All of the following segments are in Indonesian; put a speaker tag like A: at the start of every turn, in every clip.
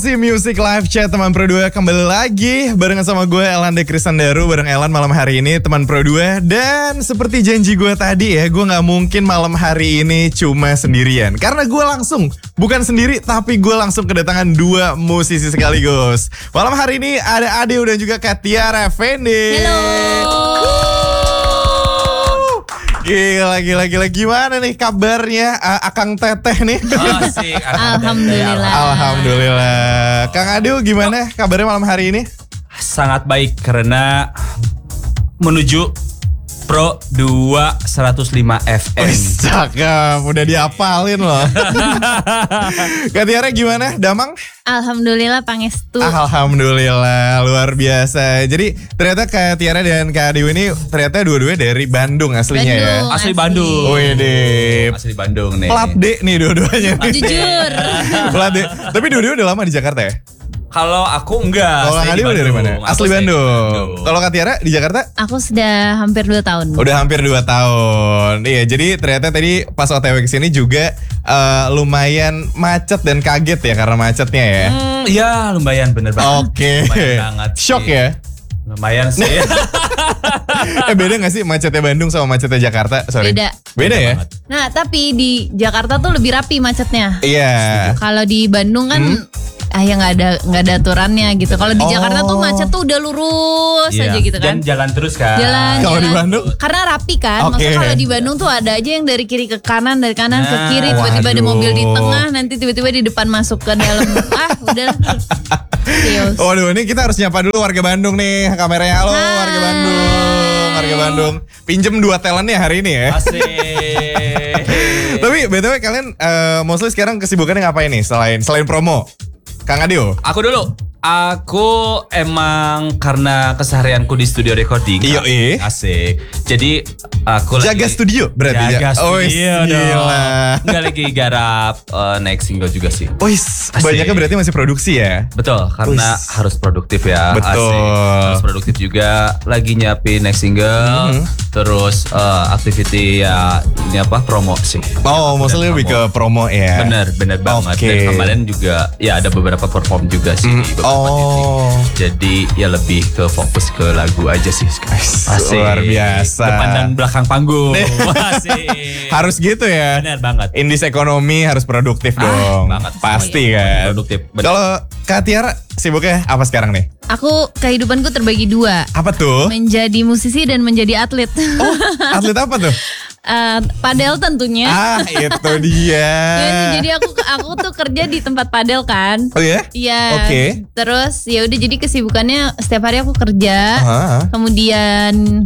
A: Aussie Music Live Chat teman Pro 2 kembali lagi barengan sama gue Elande Krisandaru. Bareng Elan malam hari ini teman Pro 2. Dan seperti janji gue tadi ya, gue gak mungkin malam hari ini cuma sendirian. Karena gue langsung, bukan sendiri tapi gue langsung kedatangan dua musisi sekaligus. Malam hari ini ada Adeu dan juga Katiara Effendi.
B: Halo.
A: Gila. Gimana nih kabarnya Akang Teteh nih?
C: Asik.
A: Alhamdulillah. Kang Adeu gimana kabarnya malam hari ini?
C: Sangat baik karena menuju Pro 2 105 FM.
A: Cakep, udah diapalin loh. Katiara gimana? Damang?
B: Alhamdulillah pangestu.
A: Alhamdulillah, luar biasa. Jadi ternyata Katiara dan Kak Adeu ini ternyata dua-duanya dari Bandung aslinya ya.
C: Asli Bandung.
A: Wih,
C: Asli Bandung nih.
A: plat D nih dua-duanya.
B: Jujur.
A: Plat D. Tapi dua-duanya udah lama di Jakarta ya?
C: Kalau aku enggak.
A: Kalau Kak Adeu dari mana? Asli Bandung. Kalau Katiara di Jakarta?
B: Aku sudah hampir 2 tahun.
A: Udah hampir 2 tahun. Iya, jadi ternyata tadi pas OTW kesini juga lumayan macet dan kaget ya karena macetnya ya.
C: Iya lumayan bener banget.
A: Oke.
C: Lumayan banget sih.
A: Shock ya?
C: Lumayan sih.
A: Beda gak sih macetnya Bandung sama macetnya Jakarta? Sorry. Beda ya?
C: banget.
B: Nah, tapi di Jakarta tuh lebih rapi macetnya.
A: Iya.
B: Kalau di Bandung kan ya nggak ada aturannya gitu. Kalau di Jakarta tuh macet tuh udah lurus
C: Iya.
B: aja gitu kan.
C: Dan jalan terus kan.
A: Kalau di Bandung?
B: Karena rapi kan.
A: Oke.
B: Maksudnya kalau di Bandung tuh ada aja yang dari kiri ke kanan, dari kanan ke kiri, tiba-tiba ada
A: waduh.
B: mobil di tengah, nanti tiba-tiba di depan masuk ke dalam. Udah. Chaos.
A: Waduh, ini kita harus nyapa dulu warga Bandung nih kameranya. Halo
B: Hai.
A: warga Bandung. Pinjem 2 talentnya hari ini ya.
C: Asik.
A: Tapi BTW kalian mostly sekarang kesibukannya ngapain nih selain promo? Kang Adeu?
C: Aku dulu. Aku emang karena keseharianku di studio recording.
A: Iya.
C: Asik. Jadi aku
A: Jaga studio berarti
C: jaga
A: ya? Oh,
C: studio dong.
A: gila.
C: Nggak lagi garap next single juga sih.
A: Wis, banyaknya berarti masih produksi ya?
C: Betul, karena harus produktif ya.
A: Betul.
C: Asik. Harus produktif juga. Lagi nyiapin next single. Terus activity ya ini apa promo sih.
A: Oh, mostly lebih ke promo ya?
C: Bener banget.
A: Oke.
C: Dan kemarin juga ya ada beberapa perform juga sih. Di beberapa
A: Oh.
C: titik. Jadi ya lebih ke fokus ke lagu aja sih. Asik.
A: Luar biasa.
C: Depan dan belakang panggung. Asik.
A: Harus gitu ya?
C: Bener banget.
A: Indis ekonomi harus produktif dong.
C: banget.
A: Pasti kan.
C: Produktif. Bener.
A: Kalau Kak Tiara sibuknya apa sekarang nih?
B: Aku kehidupanku terbagi 2.
A: Apa tuh?
B: Menjadi musisi dan menjadi atlet.
A: Oh, atlet apa tuh?
B: Padel tentunya.
A: Itu dia.
B: Jadi aku tuh kerja di tempat padel kan.
A: Oh ya?
B: Iya.
A: Oke.
B: Terus ya udah jadi kesibukannya setiap hari aku kerja.
A: Aha.
B: Kemudian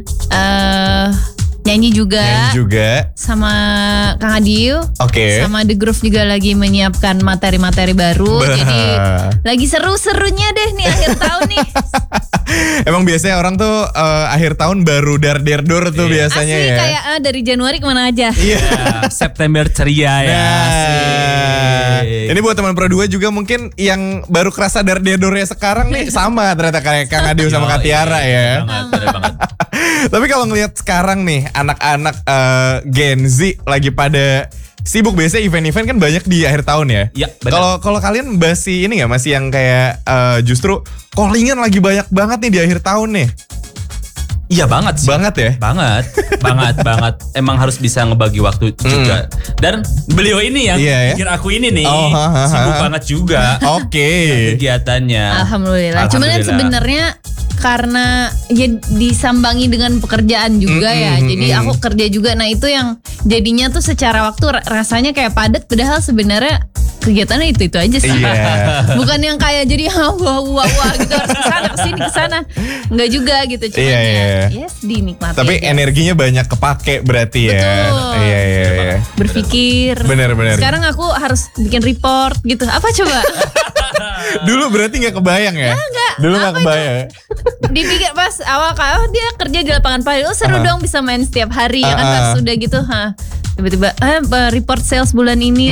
B: nyanyi juga.
A: Yang juga.
B: Sama Kang Adeu.
A: Oke.
B: Sama The Groove juga lagi menyiapkan materi-materi baru.
A: Bah.
B: Jadi lagi seru-serunya deh nih akhir tahun nih.
A: Emang biasanya orang tuh akhir tahun baru dar-der-dor tuh biasanya
B: Asli
A: ya.
B: kayak dari Januari kemana aja.
A: Iya.
C: Ya, September ceria ya.
A: Nah,
C: Asik.
A: ini buat teman Pro 2 juga mungkin yang baru kerasa dar-der-dornya sekarang nih sama ternyata kayak Kang Adeu sama Kak Tiara ya.
C: Bener banget.
A: Tapi kalau ngelihat sekarang nih anak-anak Gen Z lagi pada sibuk, biasanya event-event kan banyak di akhir tahun ya.
C: Iya, benar.
A: Kalau kalian masih ini nggak, masih yang kayak justru callingan lagi banyak banget nih di akhir tahun nih.
C: Iya banget sih.
A: Banget ya.
C: Banget. Emang harus bisa ngebagi waktu juga. Dan beliau ini yang
A: Iya, ya.
C: pikir aku ini nih
A: Oh,
C: sibuk banget juga
A: Oke.
C: kegiatannya.
B: Alhamdulillah. Cuman kan sebenarnya karena ya disambangi dengan pekerjaan juga ya. Jadi aku kerja juga. Nah itu yang jadinya tuh secara waktu rasanya kayak padat. Padahal sebenarnya kegiatannya itu aja sih.
A: Iya.
B: Bukan yang kayak jadi wah gitu harus kesana kesana. Enggak juga gitu. Cuman
A: Iya,
B: ya
A: iya.
B: yes dinikmati
A: Tapi
B: aja.
A: energinya banyak kepake berarti ya.
B: Betul.
A: Iya.
B: Berpikir.
A: Bener.
B: Sekarang aku harus bikin report gitu. Apa coba?
A: Dulu berarti nggak kebayang ya? Dulu nggak kebayang.
B: Dipikir pas awal dia kerja di lapangan padel, seru dong bisa main setiap hari ya kan pas sudah gitu, tiba-tiba report sales bulan ini.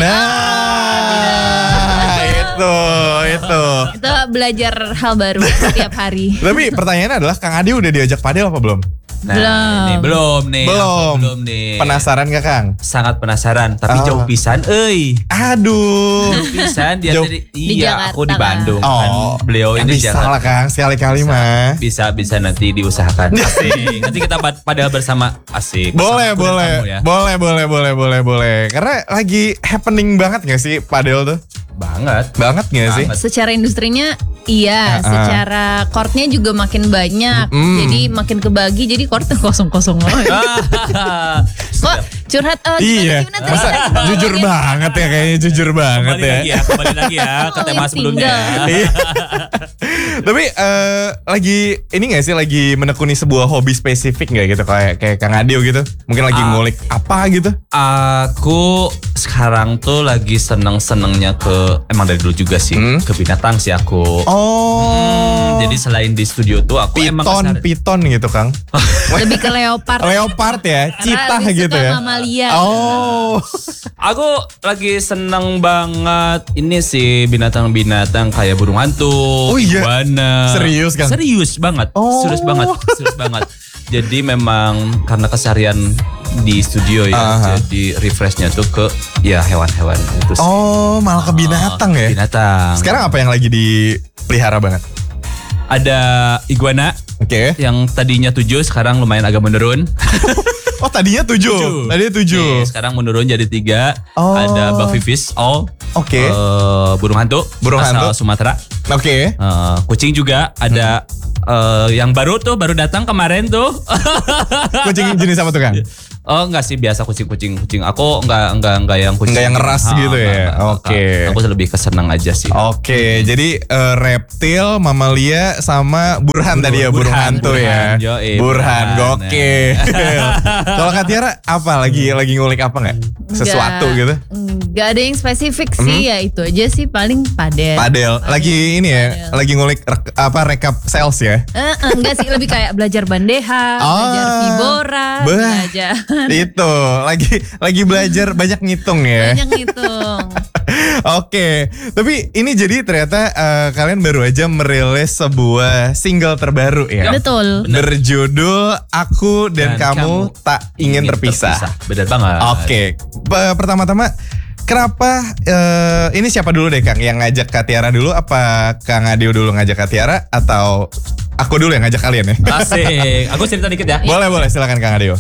A: Nah, itu.
B: Kita belajar hal baru setiap hari.
A: Tapi pertanyaannya adalah Kang Adeu udah diajak padel apa belum?
C: Nah, ini belum nih. Belum nih.
A: Penasaran gak Kang?
C: Sangat penasaran, tapi jauh pisan
A: Aduh.
C: Jauh pisan dia
A: Jauh.
C: tadi.
B: Di
C: Iya, aku di
B: Jakarta,
C: Bandung
A: Oh,
C: kan. Beliau ini
A: bisa lah Kang, sekali-kali mah.
C: Bisa nanti diusahakan. Asik. Nanti kita pada bersama asik.
A: Boleh,
C: Bersama kamu ya.
A: boleh. Karena lagi happening banget gak sih padel tuh?
C: Banget.
A: Banget gak sih?
B: Secara industrinya iya, secara courtnya juga makin banyak. Jadi makin kebagi, jadi courtnya kosong-kosong aja. Kok curhat
A: Iya,
B: gimana
A: masa jujur banget ya, kayaknya jujur banget ya.
C: Kembali lagi ya ke tema sebelumnya.
A: Iya. Tapi lagi ini gak sih, lagi menekuni sebuah hobi spesifik gak gitu, kayak Kang Adio gitu? Mungkin lagi ngulik apa gitu?
C: Aku sekarang tuh lagi seneng-senengnya emang dari dulu juga sih, ke binatang sih aku. Jadi selain di studio tuh aku emang
A: Piton gitu Kang.
B: Lebih ke leopard.
A: Leopard ya, citah
B: Lebih
A: gitu
B: suka
A: ya.
B: mamalia.
A: Oh.
C: Aku lagi seneng banget ini sih binatang-binatang kayak burung hantu,
A: Oh iya?
C: iguana.
A: Serius, Kang?
C: Serius banget,
A: Oh.
C: serius banget. Jadi memang karena keseharian di studio ya, jadi refreshnya tuh ke ya hewan-hewan itu sih.
A: Oh, malah ke binatang ya.
C: Binatang.
A: Sekarang apa yang lagi dipelihara banget?
C: Ada iguana
A: Oke.
C: yang tadinya 7 sekarang lumayan agak menurun.
A: Oh, tadinya 7. Tadinya 7.
C: Nih, sekarang menurun jadi 3.
A: Oh.
C: Ada buckfish,
A: Oke.
C: burung hantu,
A: Burung
C: asal
A: hantu.
C: Sumatera.
A: Oke.
C: Kucing juga ada yang baru datang kemarin tuh.
A: Kucing jenis apa tuh Kang?
C: Oh enggak sih, biasa kucing. Aku enggak yang kucing.
A: Enggak yang ngeras gitu ya? Oke.
C: Aku lebih kesenang aja sih.
A: Oke, jadi reptil, mamalia sama burhan tadi ya, burung hantu ya.
C: Yoi,
A: Burhan,
C: burhan.
A: gokil. Kalau Kak Tiara apa lagi ngulik apa nggak? Sesuatu gitu?
B: Nggak ada yang spesifik sih, ya itu aja sih paling padel.
A: Padel. Lagi ini ya, lagi ngulik rekap sales ya.
B: Enggak sih, lebih kayak belajar bandeha, belajar vibora, belajar
A: Itu lagi belajar banyak ngitung ya.
B: banyak ngitung.
A: Oke, tapi ini jadi ternyata kalian baru aja merilis sebuah single terbaru ya.
B: Betul.
A: Berjudul Aku dan Kamu Tak Ingin Terpisah.
C: Benar banget.
A: Oke, pertama-tama kenapa ini siapa dulu deh Kang yang ngajak Kak Tiara dulu? Apa Kang Adio dulu ngajak Kak Tiara atau aku dulu yang ngajak kalian ya?
C: Asik. Aku cerita dikit ya.
A: Boleh silakan Kang Adio.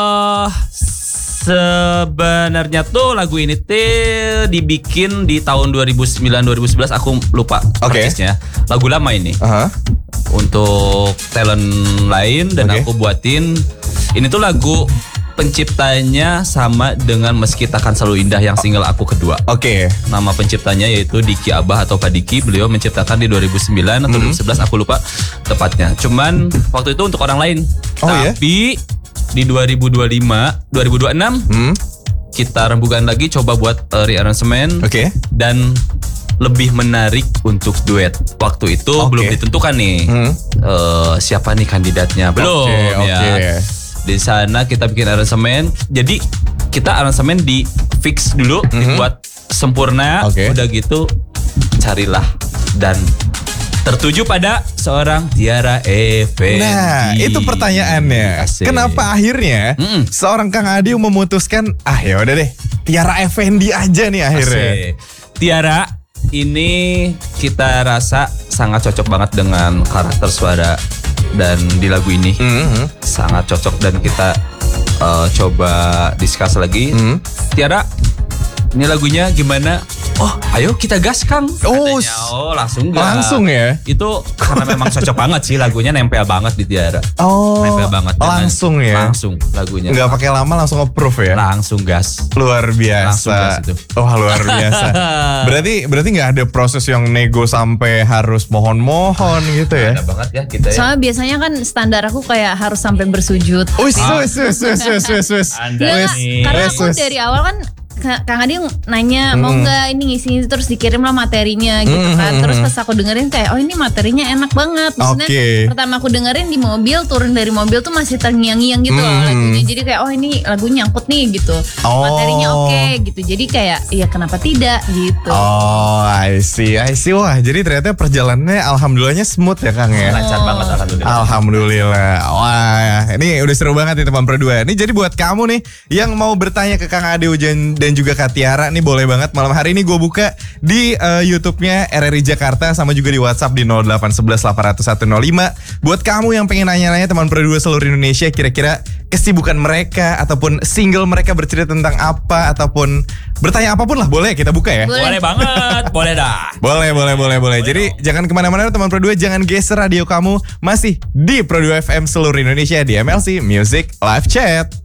C: Sebenarnya tuh lagu ini tuh dibikin di tahun 2009-2011, aku lupa persisnya. Lagu lama ini. Untuk talent lain dan aku buatin. Ini tuh lagu penciptanya sama dengan Meski Takkan Selalu Indah yang single aku kedua.
A: Oke.
C: Nama penciptanya yaitu Diki Abah atau Pak Diki. Beliau menciptakan di 2009 atau 2011, aku lupa tepatnya. Cuman waktu itu untuk orang lain. Tapi di 2026 kita rembukan lagi, coba buat rearrangement dan lebih menarik untuk duet. Waktu itu belum ditentukan nih siapa nih kandidatnya, belum ya. Di sana kita bikin aransemen. Jadi kita aransemen di fix dulu, dibuat sempurna. Udah gitu carilah dan tertuju pada seorang Tiara Effendi.
A: Nah, itu pertanyaannya.
C: Asik.
A: Kenapa akhirnya seorang Kang Adio memutuskan ya udah deh Tiara Effendi aja nih akhirnya.
C: Asik. Tiara ini kita rasa sangat cocok banget dengan karakter suara dan di lagu ini sangat cocok, dan kita coba discuss lagi. Tiara, ini lagunya gimana? Oh, ayo kita gas Kang. Katanya, langsung gas.
A: Langsung ya?
C: Itu karena memang cocok banget sih, lagunya nempel banget di Tiara. Nempel banget.
A: Langsung ya?
C: Langsung lagunya.
A: Nggak pakai lama, langsung approve ya?
C: Langsung gas.
A: Luar biasa.
C: Langsung gas itu.
A: Luar biasa. Berarti nggak ada proses yang nego sampai harus mohon-mohon gitu ya?
C: Ada banget ya kita ya.
B: Soalnya biasanya kan standar aku kayak harus sampai bersujud.
A: Wis.
B: Karena aku dari awal kan Kang Adi nanya mau nggak ini ngisi terus dikirim lah materinya gitu kan. Terus pas aku dengerin kayak ini materinya enak banget. Maksudnya pertama aku dengerin di mobil, turun dari mobil tuh masih terngiang-ngiang gitu loh lagunya. Jadi kayak ini lagu nyangkut nih gitu. Materinya oke gitu. Jadi kayak ya kenapa tidak gitu.
A: I see. Wah, jadi ternyata perjalanannya alhamdulillahnya smooth ya Kang ya.
C: Lancar banget
A: Alhamdulillah. Wah, ini udah seru banget nih teman Pro 2. Ini jadi buat kamu nih yang mau bertanya ke Kang Ade dan juga Kak Tiara nih boleh banget. Malam hari ini gue buka di YouTube-nya RRI Jakarta sama juga di WhatsApp di 0811 800 105. Buat kamu yang pengen nanya-nanya teman Pro 2 seluruh Indonesia, kira-kira kesibukan mereka ataupun single mereka bercerita tentang apa ataupun bertanya apapun lah, boleh kita buka ya.
C: Boleh banget, boleh dah.
A: Boleh. Jadi jangan kemana-mana teman Pro 2, jangan geser radio kamu, masih di Pro 2 FM seluruh Indonesia di MLC Music Live Chat.